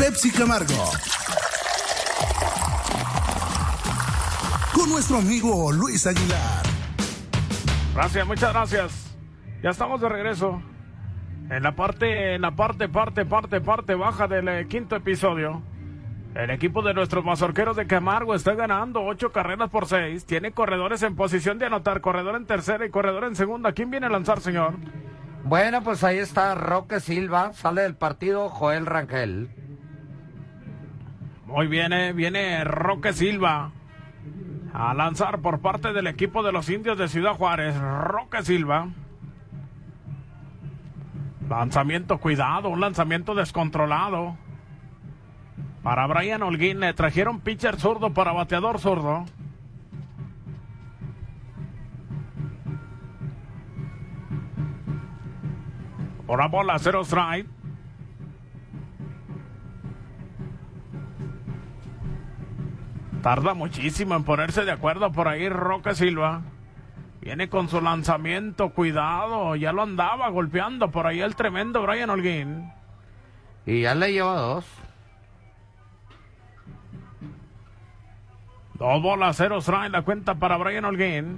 Pepsi Camargo. Con nuestro amigo Luis Aguilar. Gracias, muchas gracias. Ya estamos de regreso en la parte baja del quinto episodio. El equipo de nuestros mazorqueros de Camargo está ganando 8 carreras por 6. Tiene corredores en posición de anotar, corredor en tercera y corredor en segunda. ¿Quién viene a lanzar, señor? Bueno, pues ahí está Roque Silva, sale del partido Joel Rangel. Muy bien, viene Roque Silva a lanzar por parte del equipo de los Indios de Ciudad Juárez. Roque Silva. Lanzamiento cuidado, un lanzamiento descontrolado. Para Brian Holguín, le trajeron pitcher zurdo para bateador zurdo. Una bola, 0 strike. Tarda muchísimo en ponerse de acuerdo por ahí Roque Silva. Viene con su lanzamiento, cuidado, ya lo andaba golpeando por ahí el tremendo Brian Holguín. Y ya le lleva 2. 2 bolas, 0 strike, la cuenta para Brian Holguín.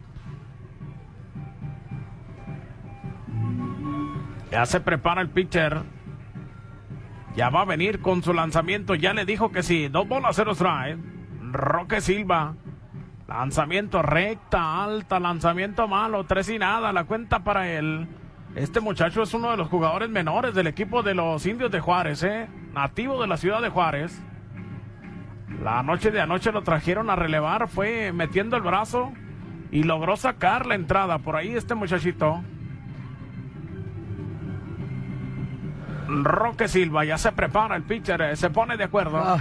Ya se prepara el pitcher. Ya va a venir con su lanzamiento, ya le dijo que sí. 2 bolas, 0 strike. Roque Silva. Lanzamiento recta, alta, lanzamiento malo, 3 y nada, la cuenta para él. Este muchacho es uno de los jugadores menores del equipo de los Indios de Juárez, nativo de la ciudad de Juárez. La noche de anoche lo trajeron a relevar, fue metiendo el brazo y logró sacar la entrada. Por ahí este muchachito. Roque Silva, ya se prepara el pitcher, se pone de acuerdo.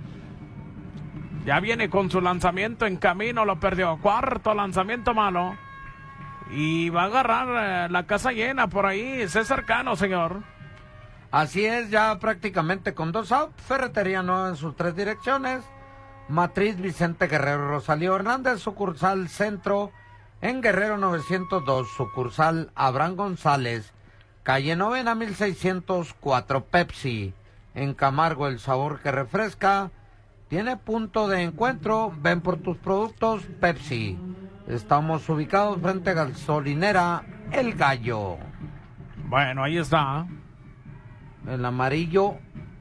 Ya viene con su lanzamiento en camino, lo perdió. Cuarto lanzamiento malo. Y va a agarrar la casa llena por ahí. César Cano, señor. Así es, ya prácticamente con 2 outs. Ferretería Nueva en sus 3 direcciones. Matriz Vicente Guerrero Rosalío Hernández, sucursal Centro en Guerrero 902, sucursal Abraham González, calle Novena 1604. Pepsi en Camargo, el sabor que refresca. Tiene punto de encuentro, ven por tus productos Pepsi. Estamos ubicados frente a gasolinera El Gallo. Bueno, ahí está. El amarillo.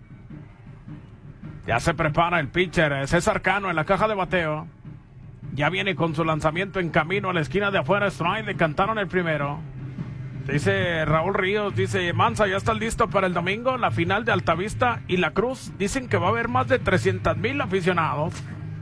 Ya se prepara el pitcher, César Cano en la caja de bateo. Ya viene con su lanzamiento en camino a la esquina de afuera, strike, le cantaron el primero. Dice Raúl Ríos, dice Manza, ¿ya está listo para el domingo? La final de Altavista y La Cruz. Dicen que va a haber más de 300,000 aficionados.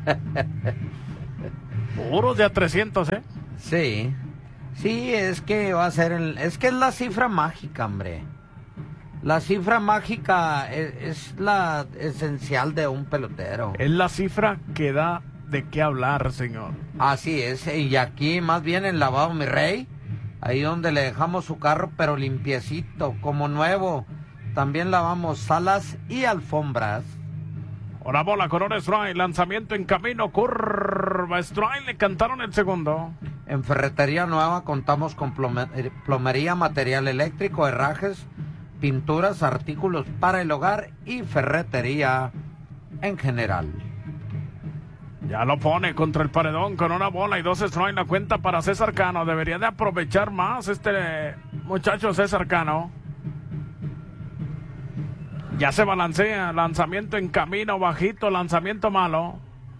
Puros de a 300, ¿eh? Sí. Sí, es que va a ser es que es la cifra mágica, hombre. La cifra mágica es la esencial de un pelotero. Es la cifra que da de qué hablar, señor. Así es, y aquí más bien en Lavado Mi Rey, ahí donde le dejamos su carro, pero limpiecito, como nuevo. También lavamos salas y alfombras. Ahora bola, corona strike, lanzamiento en camino, curva strike, le cantaron el segundo. En Ferretería Nueva contamos con plomería, material eléctrico, herrajes, pinturas, artículos para el hogar y ferretería en general. Ya lo pone contra el paredón con una bola y 2 strikes, la cuenta para César Cano. Debería de aprovechar más este muchacho César Cano. Ya se balancea, lanzamiento en camino, bajito, lanzamiento malo.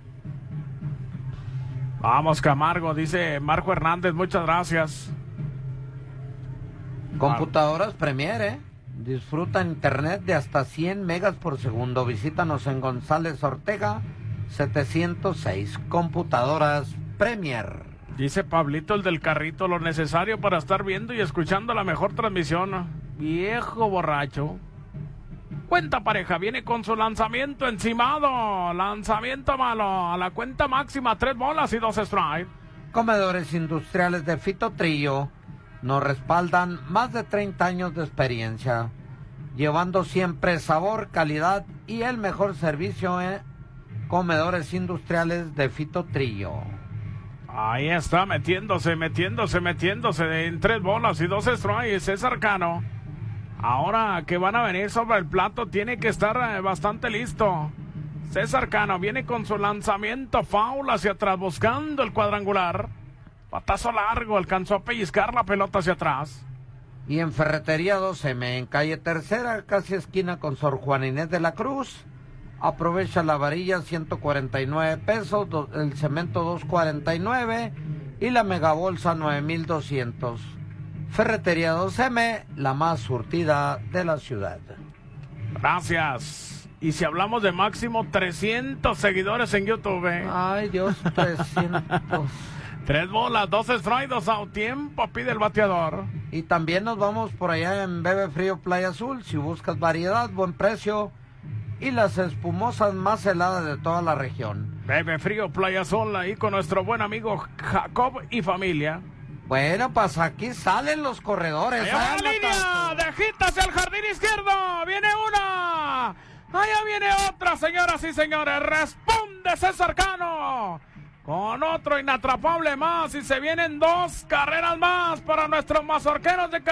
Vamos Camargo, dice Marco Hernández, muchas gracias. Computadoras Premier, disfruta internet de hasta 100 megas por segundo. Visítanos en González Ortega 706. Computadoras Premier. Dice Pablito el del carrito, lo necesario para estar viendo y escuchando la mejor transmisión. Viejo borracho. Cuenta pareja, viene con su lanzamiento encimado. Lanzamiento malo. A la cuenta máxima, 3 bolas y 2 strikes. Comedores industriales de Fito Trillo nos respaldan más de 30 años de experiencia, llevando siempre sabor, calidad y el mejor servicio en Comedores industriales de Fito Trillo. Ahí está, metiéndose en 3 bolas y 2 strikes. César Cano Ahora que van a venir sobre el plato, tiene que estar bastante listo. César Cano viene con su lanzamiento foul hacia atrás, buscando el cuadrangular. Batazo largo, alcanzó a pellizcar la pelota hacia atrás. Y en Ferretería 2M, en calle Tercera, casi esquina con Sor Juan Inés de la Cruz, aprovecha la varilla 149 pesos, el cemento 249 y la megabolsa 9,200. Ferretería 2M, la más surtida de la ciudad. Gracias. Y si hablamos de máximo 300 seguidores en YouTube. Ay, Dios, 300. 3 bolas, 2 strikes, 2 out. Tiempo pide el bateador. Y también nos vamos por allá en Bebe Frío Playa Azul. Si buscas variedad, buen precio y las espumosas más heladas de toda la región. Bebe Frío Playa Azul, ahí con nuestro buen amigo Jacob y familia. Bueno, pues aquí salen los corredores. Allá va la línea, de hit hacia el jardín izquierdo. Viene una. Allá viene otra, señoras y señores. Responde César Cano. Con otro inatrapable más. Y se vienen 2 carreras más para nuestros mazorqueros de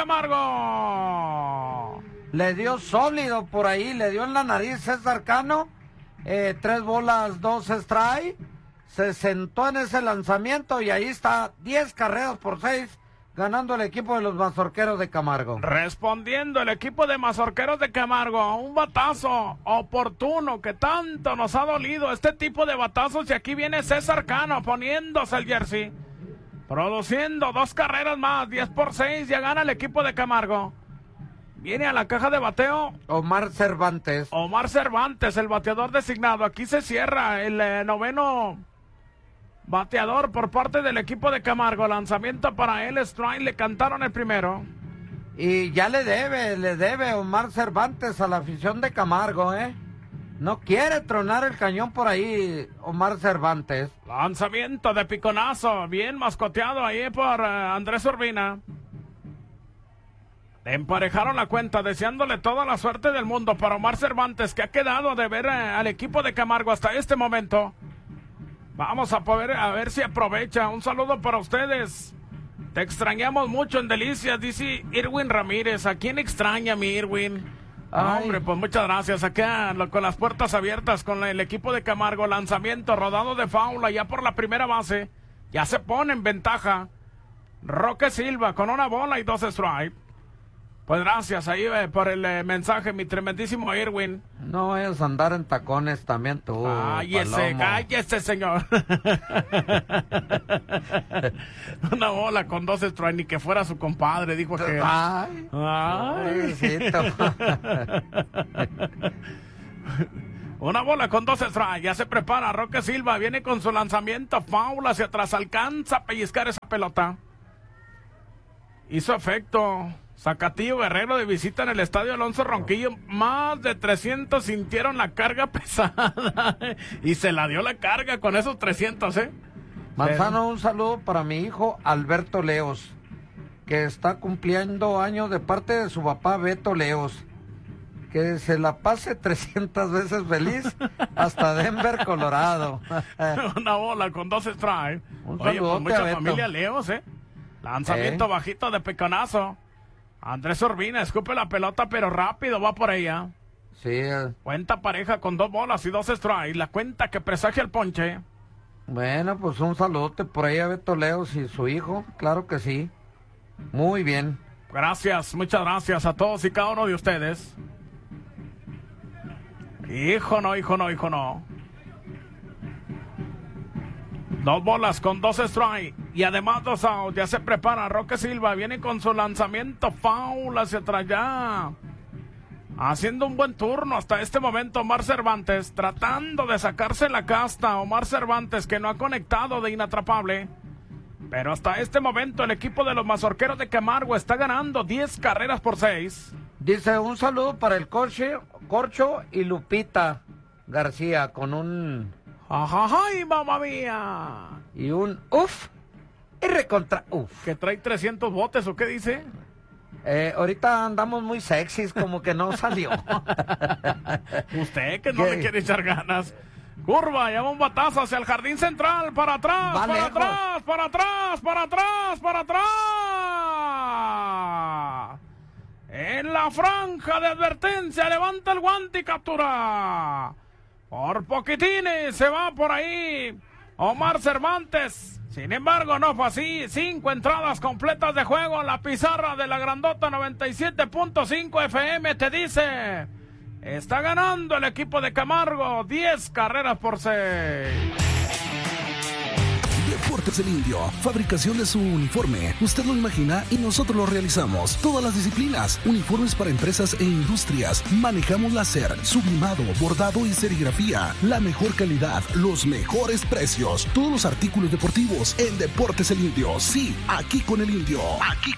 Camargo. Le dio sólido por ahí. Le dio en la nariz César Cano. 3 bolas, 2 strike. Se sentó en ese lanzamiento y ahí está 10 carreras por 6. Ganando el equipo de los mazorqueros de Camargo. Respondiendo el equipo de mazorqueros de Camargo a un batazo oportuno que tanto nos ha dolido este tipo de batazos. Y aquí viene César Cano poniéndose el jersey. Produciendo 2 carreras más, 10 por 6. Ya gana el equipo de Camargo. Viene a la caja de bateo Omar Cervantes. Omar Cervantes, el bateador designado. Aquí se cierra el noveno bateador por parte del equipo de Camargo. Lanzamiento para él, strike, le cantaron el primero. Y ya le debe Omar Cervantes a la afición de Camargo, ¿eh? No quiere tronar el cañón por ahí Omar Cervantes. Lanzamiento de piconazo, bien mascoteado ahí por Andrés Urbina. Emparejaron la cuenta, deseándole toda la suerte del mundo para Omar Cervantes, que ha quedado de ver al equipo de Camargo hasta este momento. Vamos a ver si aprovecha. Un saludo para ustedes. Te extrañamos mucho en Delicias, dice Irwin Ramírez. ¿A quién extraña mi Irwin? No, hombre, pues muchas gracias. Acá con las puertas abiertas con el equipo de Camargo. Lanzamiento rodado de faula ya por la primera base. Ya se pone en ventaja Roque Silva con 1 bola y 2 strikes. Pues gracias ahí por el mensaje, mi tremendísimo Irwin. No vayas a andar en tacones también tú. Cállese, señor. 1 bola con 2 strikes, ni que fuera su compadre, dijo que... Ay. Pobrecito. 1 bola con 2 strikes, ya se prepara Roque Silva, viene con su lanzamiento, foul hacia atrás, alcanza a pellizcar esa pelota. Hizo efecto. Zacatillo Guerrero de visita en el estadio Alonso Ronquillo. Más de 300 sintieron la carga pesada. Y se la dio la carga con esos 300, Manzano, un saludo para mi hijo Alberto Leos, que está cumpliendo años de parte de su papá Beto Leos. Que se la pase 300 veces feliz hasta Denver, Colorado. 1 bola con 2 strikes. Oye, pues mucha familia Leos, Lanzamiento bajito de peconazo. Andrés Urbina escupe la pelota, pero rápido va por ella. Sí. Cuenta pareja con 2 bolas y 2 strikes. La cuenta que presagia el ponche. Bueno, pues un saludote por ahí a Beto Leos y su hijo. Claro que sí. Muy bien. Gracias, muchas gracias a todos y cada uno de ustedes. Hijo no. 2 bolas con 2 strikes y además 2 out. Ya se prepara Roque Silva, viene con su lanzamiento foul hacia atrás ya. Haciendo un buen turno hasta este momento Omar Cervantes, tratando de sacarse la casta. Omar Cervantes, que no ha conectado de inatrapable. Pero hasta este momento el equipo de los mazorqueros de Camargo está ganando 10 carreras por 6. Dice un saludo para el Corcho y Lupita García con un... ¡Ay, mamá mía! Y un uf y recontra uf. ¿Que trae 300 botes o qué dice? Ahorita andamos muy sexys, como que no salió. Usted que no le quiere echar ganas. Curva, lleva un batazo hacia el jardín central, para atrás, para atrás, para atrás, para atrás, para atrás. En la franja de advertencia, levanta el guante y captura. Por poquitines se va por ahí Omar Cervantes. Sin embargo, no fue así. 5 entradas completas de juego. La pizarra de la grandota 97.5 FM te dice: está ganando el equipo de Camargo 10 carreras por 6. Deportes El Indio, fabricación de su uniforme. Usted lo imagina y nosotros lo realizamos. Todas las disciplinas, uniformes para empresas e industrias. Manejamos láser, sublimado, bordado y serigrafía. La mejor calidad, los mejores precios. Todos los artículos deportivos en Deportes El Indio. Sí, aquí con El Indio. Aquí